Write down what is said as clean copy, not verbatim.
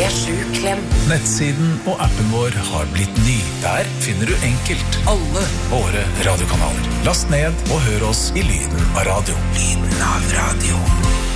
3-7-klem. Nettsiden og appen vår har blitt ny. Der finner du enkelt alle våre radiokanaler. Last ned og hør oss i lyden av radio. Lyden av radio.